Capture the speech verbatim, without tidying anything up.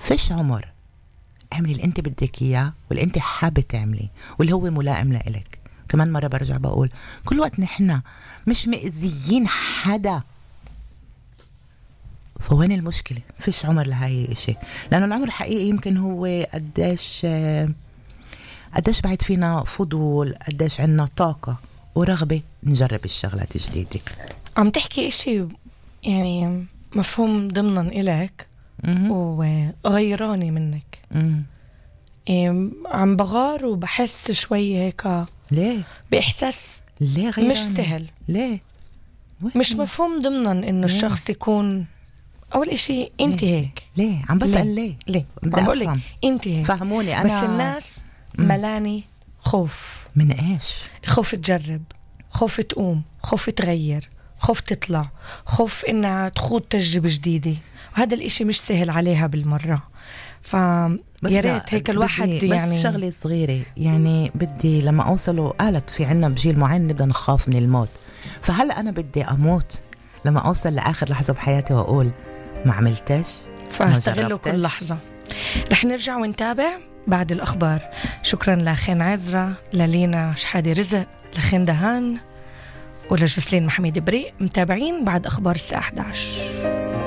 فيش عمر، اعملي اللي انت بدك اياه واللي انت حابه تعمليه واللي هو ملائم لإلك. كمان مرة برجع بقول كل وقت نحنا مش مأذيين حدا، فوين المشكلة؟ فيش عمر لهاي الشيء، لأنه العمر الحقيقي يمكن هو قديش قديش بعد فينا فضول، قديش عنا طاقة ورغبة نجرب الشغلات الجديدة. عم تحكي إشي يعني مفهوم ضمنا إلك وغيراني منك. إيه عم بغار وبحس شوي هيك ليه بإحساس ليه غيراني؟ مش سهل. ليه مش مفهوم ضمنا إنه ليه؟ الشخص يكون أول إشي أنت ليه؟ هيك ليه عم بسأل ليه ليه عم بقولك أنت هيك فهموني أنا. بس الناس ملاني خوف. من إيش؟ خوف تجرب، خوف تقوم، خوف تغير، خوف تطلع، خوف إنها تخوض تجربة جديدة، وهذا الإشي مش سهل عليها بالمرة. ف يا ريت هيك الواحد يعني بس شغلة صغيرة يعني بدي لما أوصله قالت في عنا بجيل معين نبدأ نخاف من الموت، فهل أنا بدي أموت لما أوصل لآخر لحظة بحياتي وأقول ما عملتش فاستغلوا كل لحظة؟ رح نرجع ونتابع بعد الأخبار. شكرا لخين عزرا، للينا شحادي رزق، لخين دهان ولجسلين محمد بريء. متابعين بعد أخبار الساعة إحدى عشر.